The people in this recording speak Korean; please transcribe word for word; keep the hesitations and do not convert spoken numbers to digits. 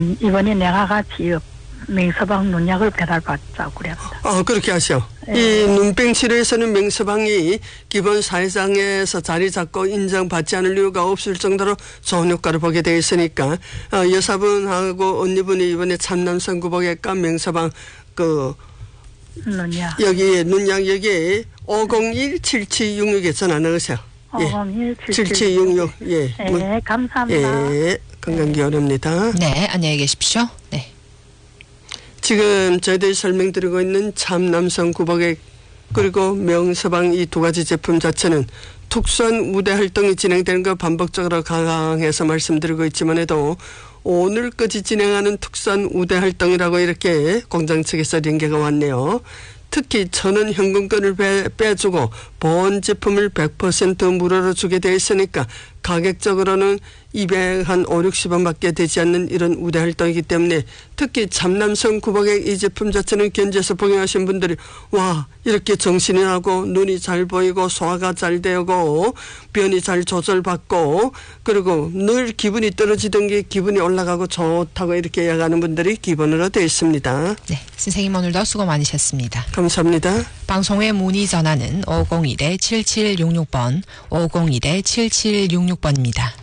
이번에 내가 같이 맹서방 논약을 배달받자고 그랬다. 아, 그렇게 하셔. 예. 이 눈병 치료에서는 맹서방이 기본 사회상에서 자리 잡고 인정받지 않을 이유가 없을 정도로 좋은 효과를 보게 되어 있으니까 어, 여사분하고 언니분이 이번에 참남성 구복외과 맹서방 그 논약. 여기 눈약 여기 오공일 칠칠육육에 전화 넣으세요. 오공일 칠칠육육. 예. 네, 감사합니다. 예. 건강기원입니다. 네, 안녕히 계십시오. 네. 지금 저희들이 설명드리고 있는 참남성 구복액 그리고 명서방 이 두 가지 제품 자체는 특수한 우대 활동이 진행되는 거 반복적으로 강화해서 말씀드리고 있지만해도 오늘까지 진행하는 특수한 우대 활동이라고 이렇게 공장 측에서 연계가 왔네요. 특히 천원 현금권을 빼, 빼주고 보온 제품을 백 퍼센트 무료로 주게 되어 있으니까 가격적으로는 이백 한 오륙십 원밖에 되지 않는 이런 우대 활동이기 때문에 특히 참남성 구복액 이 제품 자체는 견제해서 복용하신 분들이 와 이렇게 정신이 나고 눈이 잘 보이고 소화가 잘 되고 변이 잘 조절받고 그리고 늘 기분이 떨어지던 게 기분이 올라가고 좋다고 이렇게 이야기하는 분들이 기본으로 되어 있습니다. 네, 선생님 오늘도 수고 많으셨습니다. 감사합니다. 방송의 문의 전화는 오공일 칠칠육육 번 오공일 칠칠육육 번입니다.